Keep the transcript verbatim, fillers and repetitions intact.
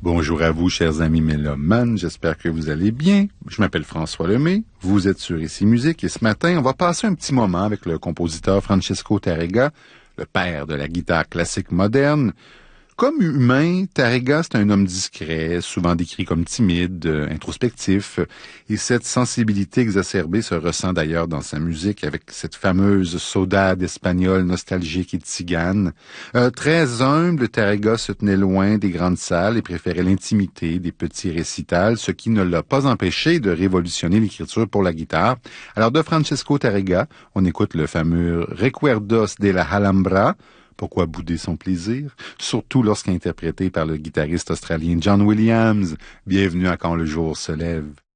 Bonjour à vous, chers amis mélomanes, j'espère que vous allez bien. Je m'appelle François Lemay, vous êtes sur Ici Musique et ce matin, on va passer un petit moment avec le compositeur Francesco Tárrega, le père de la guitare classique moderne. Comme humain, Tárrega, c'est un homme discret, souvent décrit comme timide, euh, introspectif, et cette sensibilité exacerbée se ressent d'ailleurs dans sa musique avec cette fameuse saudade espagnole nostalgique et tzigane. Euh, très humble, Tárrega se tenait loin des grandes salles et préférait l'intimité des petits récitals, ce qui ne l'a pas empêché de révolutionner l'écriture pour la guitare. Alors de Francesco Tárrega, on écoute le fameux Recuerdos de la Alhambra. Pourquoi bouder son plaisir? Surtout lorsqu'interprété par le guitariste australien John Williams. Bienvenue à Quand le jour se lève.